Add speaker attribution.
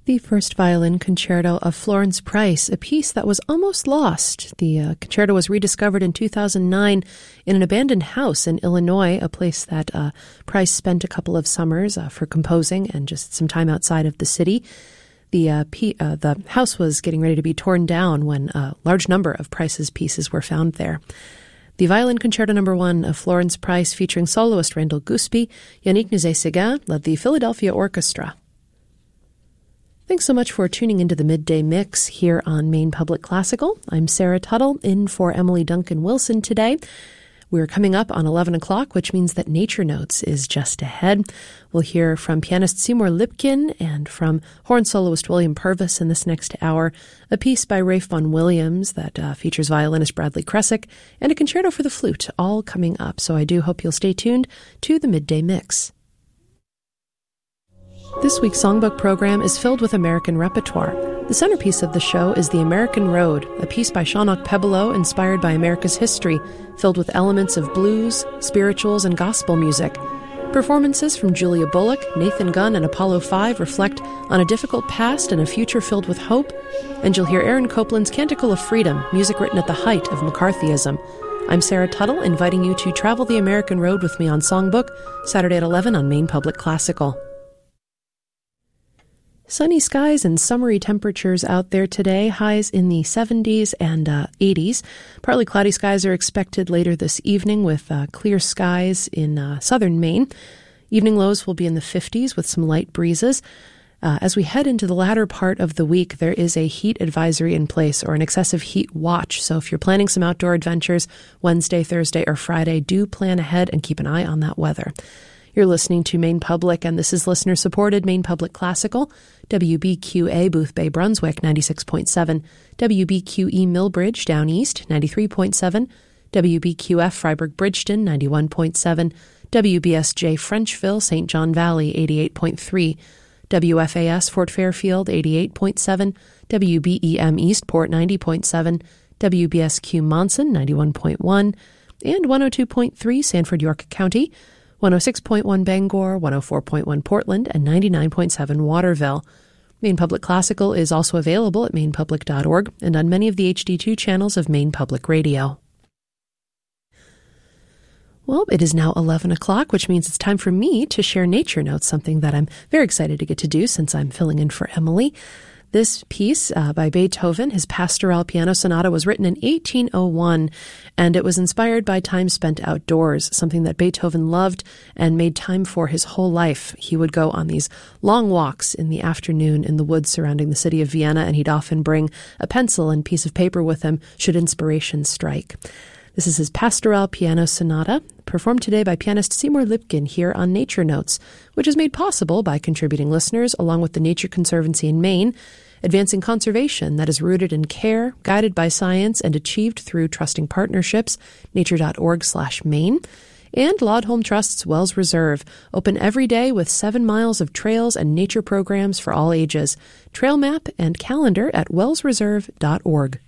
Speaker 1: The first violin concerto of Florence Price, a piece that was almost lost. The concerto was rediscovered in 2009 in an abandoned house in Illinois, a place that Price spent a couple of summers for composing and just some time outside of the city. The house was getting ready to be torn down when a large number of Price's pieces were found there. The Violin Concerto No. 1 of Florence Price, featuring soloist Randall Goosby, Yannick Nézet-Séguin, led the Philadelphia Orchestra. Thanks so much for tuning into the Midday Mix here on Maine Public Classical. I'm Sarah Tuttle, in for Emily Duncan Wilson today. We're coming up on 11 o'clock, which means that Nature Notes is just ahead. We'll hear from pianist Seymour Lipkin and from horn soloist William Purvis in this next hour, a piece by Rafe Vaughan Williams that features violinist Bradley Kressick, and a concerto for the flute, all coming up. So I do hope you'll stay tuned to the Midday Mix. This week's songbook program is filled with American repertoire. The centerpiece of the show is The American Road, a piece by Sean-Oc Pebolo inspired by America's history, filled with elements of blues, spirituals, and gospel music. Performances from Julia Bullock, Nathan Gunn, and Apollo 5 reflect on a difficult past and a future filled with hope. And you'll hear Aaron Copland's Canticle of Freedom, music written at the height of McCarthyism. I'm Sarah Tuttle, inviting you to travel the American Road with me on Songbook, Saturday at 11 on Maine Public Classical. Sunny skies and summery temperatures out there today, highs in the 70s and 80s. Partly cloudy skies are expected later this evening with clear skies in southern Maine. Evening lows will be in the 50s with some light breezes. As we head into the latter part of the week, there is a heat advisory in place, or an excessive heat watch. So if you're planning some outdoor adventures Wednesday, Thursday, or Friday, do plan ahead and keep an eye on that weather. You're listening to Maine Public, and this is listener-supported Maine Public Classical, WBQA Boothbay Brunswick 96.7, WBQE Millbridge Down East 93.7, WBQF Freiburg Bridgeton 91.7, WBSJ Frenchville St. John Valley 88.3, WFAS Fort Fairfield 88.7, WBEM Eastport 90.7, WBSQ Monson 91.1, and 102.3 Sanford York County, 106.1 Bangor, 104.1 Portland, and 99.7 Waterville. Maine Public Classical is also available at mainepublic.org and on many of the HD2 channels of Maine Public Radio. Well, it is now 11 o'clock, which means it's time for me to share Nature Notes, something that I'm very excited to get to do since I'm filling in for Emily. This piece by Beethoven, his Pastoral Piano Sonata, was written in 1801, and it was inspired by time spent outdoors, something that Beethoven loved and made time for his whole life. He would go on these long walks in the afternoon in the woods surrounding the city of Vienna, and he'd often bring a pencil and piece of paper with him should inspiration strike. This is his Pastoral Piano Sonata, performed today by pianist Seymour Lipkin here on Nature Notes, which is made possible by contributing listeners along with the Nature Conservancy in Maine, advancing conservation that is rooted in care, guided by science, and achieved through trusting partnerships, nature.org/Maine, and Laudholm Trust's Wells Reserve, open every day with 7 miles of trails and nature programs for all ages. Trail map and calendar at wellsreserve.org.